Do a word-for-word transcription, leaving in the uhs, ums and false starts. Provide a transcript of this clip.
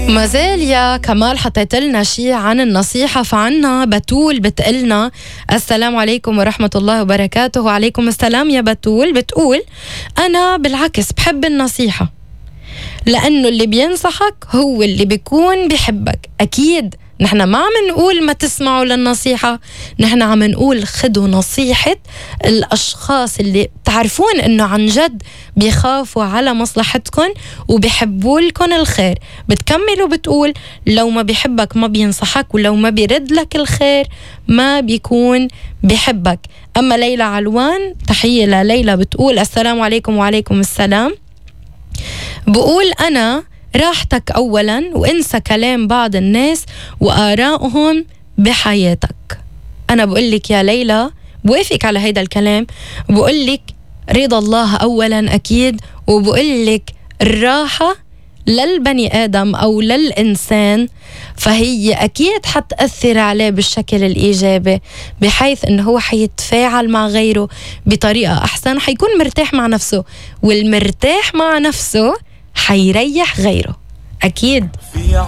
ما زال يا كمال حطيت لنا شيء عن النصيحة، فعنا بتول بتقلنا السلام عليكم ورحمة الله وبركاته. وعليكم السلام يا بتول. بتقول أنا بالعكس بحب النصيحة، لأنه اللي بينصحك هو اللي بيكون بيحبك. أكيد نحن ما عم نقول ما تسمعوا للنصيحة، نحن عم نقول خدوا نصيحة الأشخاص اللي تعرفون إنه عن جد بيخافوا على مصلحتكم وبيحبوا لكم الخير. بتكمل وبتقول لو ما بيحبك ما بينصحك، ولو ما بيرد لك الخير ما بيكون بيحبك. أما ليلى علوان، تحية لليلى، بتقول السلام عليكم. وعليكم السلام. بقول أنا راحتك أولا وانسى كلام بعض الناس وآرائهم بحياتك. أنا بقولك يا ليلى بوافق على هيدا الكلام، بقولك رضا الله أولا أكيد، وبقولك الراحة للبني آدم أو للإنسان فهي أكيد حتأثر عليه بالشكل الإيجابي، بحيث أنه هو حيتفاعل مع غيره بطريقة أحسن، حيكون مرتاح مع نفسه، والمرتاح مع نفسه حيريح غيره أكيد.